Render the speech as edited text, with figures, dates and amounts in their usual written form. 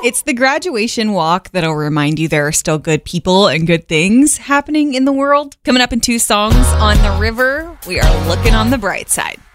It's the graduation walk that'll remind you there are still good people and good things happening in the world. Coming up in 2 songs, On the River, we are looking on the bright side.